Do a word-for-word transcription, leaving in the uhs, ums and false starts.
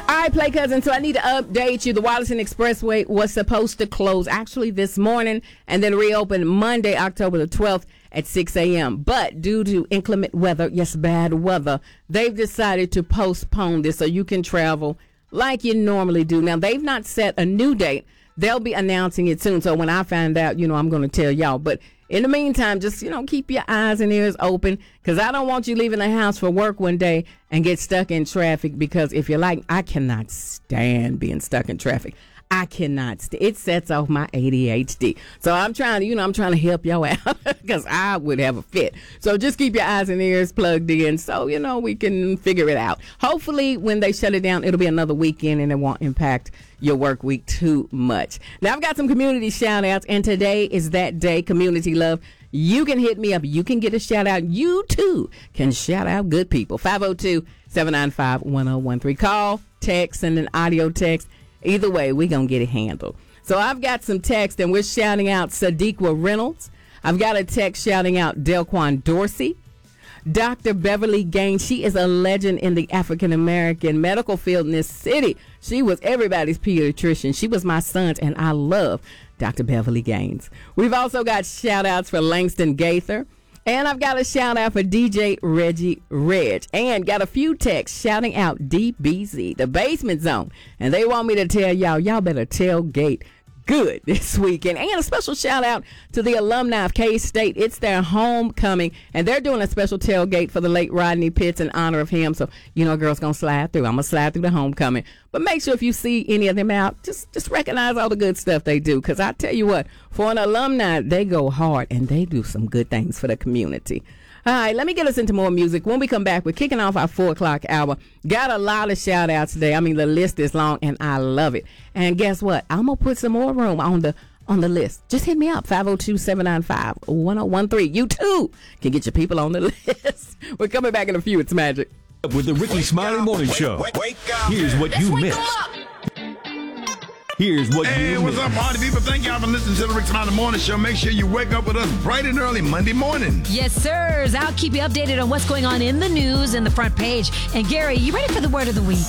All right, Play Cousin, so I need to update you. The Wallaston Expressway was supposed to close actually this morning and then reopen Monday, October the twelfth at six a.m. But due to inclement weather, yes, bad weather, they've decided to postpone this so you can travel like you normally do. Now, they've not set a new date. They'll be announcing it soon. So when I find out, you know, I'm going to tell y'all. But in the meantime, just, you know, keep your eyes and ears open, because I don't want you leaving the house for work one day and get stuck in traffic, because if you're like, I cannot stand being stuck in traffic. I cannot st- it sets off my A D H D. So I'm trying to, you know, I'm trying to help y'all out because I would have a fit. So just keep your eyes and ears plugged in so, you know, we can figure it out. Hopefully when they shut it down, it'll be another weekend and it won't impact your work week too much. Now, I've got some community shout outs, and today is that day, Community Love. You can hit me up. You can get a shout out. You too can shout out good people. five oh two, seven nine five, one oh one three. Call, text, and an audio text. Either way, we're going to get it handled. So I've got some text, and we're shouting out Sadiqa Reynolds. I've got a text shouting out Delquan Dorsey. Doctor Beverly Gaines, she is a legend in the African-American medical field in this city. She was everybody's pediatrician. She was my son's, and I love Doctor Beverly Gaines. We've also got shout-outs for Langston Gaither. And I've got a shout-out for D J Reggie Reg. And got a few texts shouting out D B Z, the Basement Zone. And they want me to tell y'all, y'all better tailgate good this weekend. And a special shout-out to the alumni of K-State. It's their homecoming, and they're doing a special tailgate for the late Rodney Pitts in honor of him. So, you know, a girl's going to slide through. I'm going to slide through the homecoming. But make sure if you see any of them out, just, just recognize all the good stuff they do. Because I tell you what, for an alumni, they go hard, and they do some good things for the community. All right, let me get us into more music. When we come back, we're kicking off our four o'clock hour. Got a lot of shout-outs today. I mean, the list is long, and I love it. And guess what? I'm going to put some more room on the on the list. Just hit me up, five oh two, seven nine five, one oh one three. You, too, can get your people on the list. We're coming back in a few. It's Magic. With the Ricky Smiley Morning Show. Wake, wake Here's what you missed. Here's what hey, you what's missed. up, party people? Thank y'all for listening to the Rick Smiley Morning Show. Make sure you wake up with us bright and early Monday morning. Yes, sirs. I'll keep you updated on what's going on in the news and the front page. And Gary, you ready for the word of the week?